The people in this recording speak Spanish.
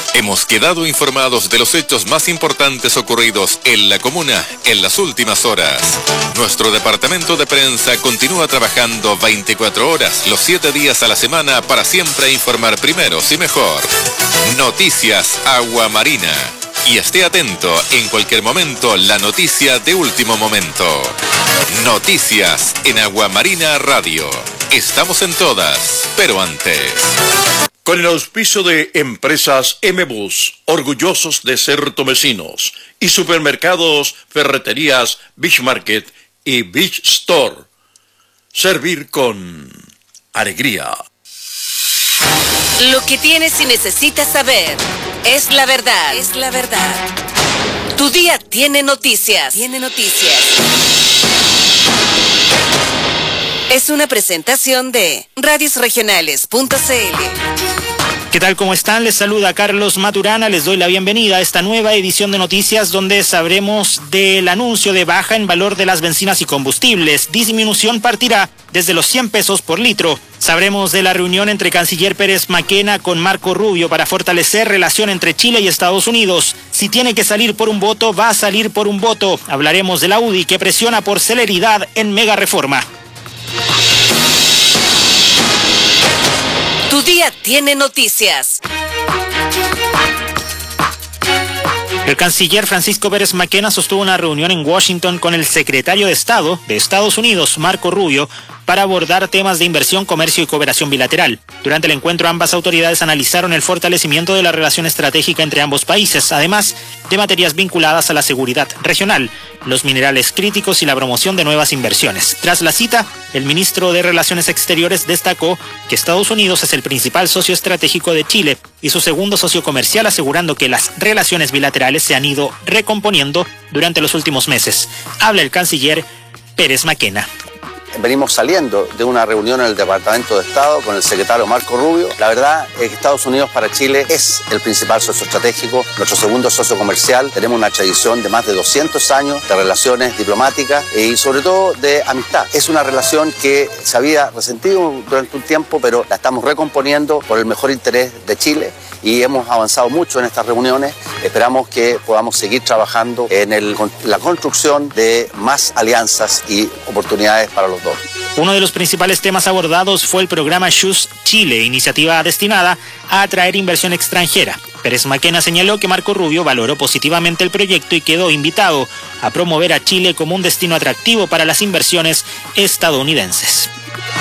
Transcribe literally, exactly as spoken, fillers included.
Hemos quedado informados de los hechos más importantes ocurridos en la comuna en las últimas horas. Nuestro departamento de prensa continúa trabajando veinticuatro horas, los siete días a la semana, para siempre informar primero y mejor. Noticias Agua Marina. Y esté atento, en cualquier momento, la noticia de último momento. Noticias en Agua Marina Radio. Estamos en todas, pero antes. Con el auspicio de Empresas M-Bus, orgullosos de ser tomecinos, y supermercados, ferreterías, Beach Market y Beach Store. Servir con alegría. Lo que tienes y necesitas saber es la verdad. Es la verdad. Tu día tiene noticias. Tiene noticias. Es una presentación de radios regionales punto c l. ¿Qué tal? ¿Cómo están? Les saluda Carlos Maturana. Les doy la bienvenida a esta nueva edición de noticias donde sabremos del anuncio de baja en valor de las bencinas y combustibles. Disminución partirá desde los cien pesos por litro. Sabremos de la reunión entre canciller Pérez Mackenna con Marco Rubio para fortalecer relación entre Chile y Estados Unidos. Si tiene que salir por un voto, va a salir por un voto. Hablaremos de la U D I que presiona por celeridad en mega reforma. Tu día tiene noticias. El canciller Francisco Pérez Mackenna sostuvo una reunión en Washington con el secretario de Estado de Estados Unidos, Marco Rubio, para abordar temas de inversión, comercio y cooperación bilateral. Durante el encuentro, ambas autoridades analizaron el fortalecimiento de la relación estratégica entre ambos países, además de materias vinculadas a la seguridad regional, los minerales críticos y la promoción de nuevas inversiones. Tras la cita, el ministro de Relaciones Exteriores destacó que Estados Unidos es el principal socio estratégico de Chile y su segundo socio comercial, asegurando que las relaciones bilaterales se han ido recomponiendo durante los últimos meses. Habla el canciller Pérez Mackenna. Venimos saliendo de una reunión en el Departamento de Estado con el secretario Marco Rubio. La verdad es que Estados Unidos para Chile es el principal socio estratégico, nuestro segundo socio comercial. Tenemos una tradición de más de doscientos años de relaciones diplomáticas y sobre todo de amistad. Es una relación que se había resentido durante un tiempo, pero la estamos recomponiendo por el mejor interés de Chile y hemos avanzado mucho en estas reuniones. Esperamos que podamos seguir trabajando en el, la construcción de más alianzas y oportunidades para los dos. Uno de los principales temas abordados fue el programa Choose Chile, iniciativa destinada a atraer inversión extranjera. Pérez Mackenna señaló que Marco Rubio valoró positivamente el proyecto y quedó invitado a promover a Chile como un destino atractivo para las inversiones estadounidenses.